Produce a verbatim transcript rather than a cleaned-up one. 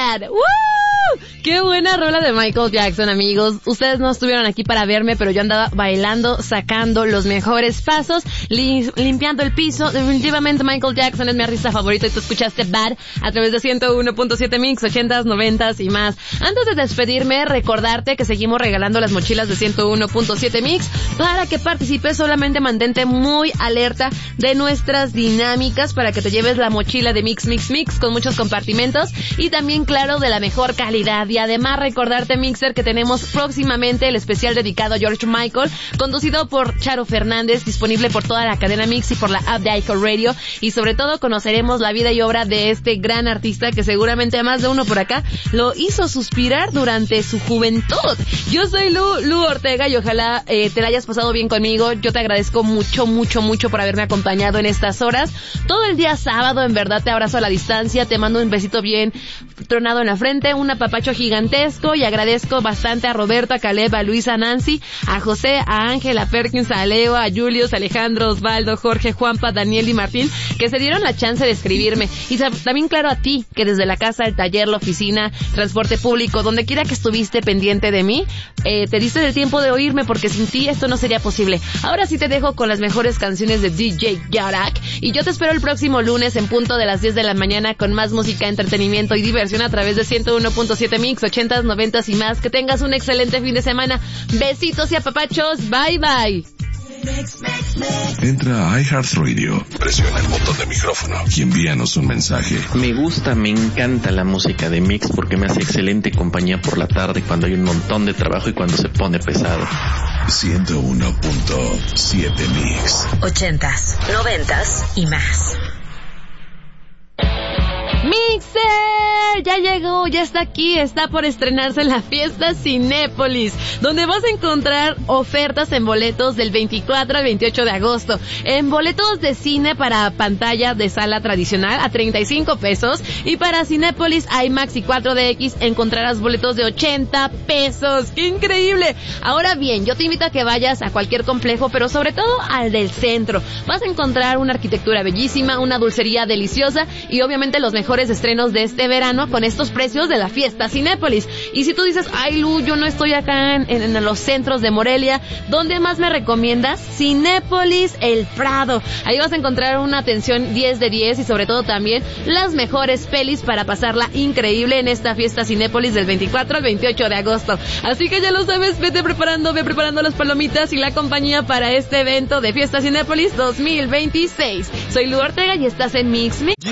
Bad. ¡Woo! ¡Qué buena rola de Michael Jackson, amigos! Ustedes no estuvieron aquí para verme, pero yo andaba bailando, sacando los mejores pasos, li- limpiando el piso. Definitivamente Michael Jackson es mi artista favorito y tú escuchaste Bad a través de ciento uno punto siete Mix, ochentas, noventas y más. Antes de despedirme, recordarte que seguimos regalando las mochilas de ciento uno punto siete Mix. Para que participes, solamente mantente muy alerta de nuestras dinámicas para que te lleves la mochila de Mix, Mix, Mix con muchos compartimentos y también, claro, de la mejor calidad. Y además recordarte, Mixer, que tenemos próximamente el especial dedicado a George Michael, conducido por Charo Fernández, disponible por toda la cadena Mix y por la app de iHeartRadio. Y sobre todo conoceremos la vida y obra de este gran artista que seguramente a más de uno por acá lo hizo suspirar durante su juventud. Yo soy Lu, Lu Ortega, y ojalá eh, te la hayas pasado bien conmigo. Yo te agradezco mucho, mucho, mucho por haberme acompañado en estas horas. Todo el día sábado, en verdad, te abrazo a la distancia, te mando un besito bien tronado en la frente, una papacho gigantesco, y agradezco bastante a Roberto, a Caleb, a Luisa, a Nancy, a José, a Ángel, a Perkins, a Leo, a Julius, a Alejandro, Osvaldo, Jorge, Juanpa, Daniel y Martín, que se dieron la chance de escribirme. Y también, claro, a ti, que desde la casa, el taller, la oficina, transporte público, donde quiera que estuviste pendiente de mí, eh, te diste el tiempo de oírme, porque sin ti esto no sería posible. Ahora sí te dejo con las mejores canciones de D J Yarak, y yo te espero el próximo lunes en punto de las diez de la mañana con más música, entretenimiento y diversión a través de ciento uno punto siete Mix, ochentas, noventas y más. Que tengas un excelente fin de semana. Besitos y apapachos. Bye, bye. Entra a iHeartRadio, presiona el botón de micrófono y envíanos un mensaje. Me gusta, me encanta la música de Mix porque me hace excelente compañía por la tarde cuando hay un montón de trabajo y cuando se pone pesado. ciento uno punto siete Mix. Ochentas, noventas y más. Mixer, ya llegó, ya está aquí, está por estrenarse la fiesta Cinépolis, donde vas a encontrar ofertas en boletos del veinticuatro al veintiocho de agosto, en boletos de cine para pantalla de sala tradicional a treinta y cinco pesos, y para Cinépolis IMAX y cuatro D X encontrarás boletos de ochenta pesos. ¡Qué increíble! Ahora bien, yo te invito a que vayas a cualquier complejo, pero sobre todo al del centro. Vas a encontrar una arquitectura bellísima, una dulcería deliciosa y obviamente los mejores estrenos de este verano con estos precios de la fiesta Cinépolis. Y si tú dices, ay Lu, yo no estoy acá en, en, en los centros de Morelia, ¿dónde más me recomiendas? Cinépolis El Prado. Ahí vas a encontrar una atención diez de diez y sobre todo también las mejores pelis para pasarla increíble en esta fiesta Cinépolis del veinticuatro al veintiocho de agosto. Así que ya lo sabes, vete preparando, ve preparando las palomitas y la compañía para este evento de fiesta Cinépolis dos mil veintiséis. Soy Lu Ortega y estás en Mix Mix.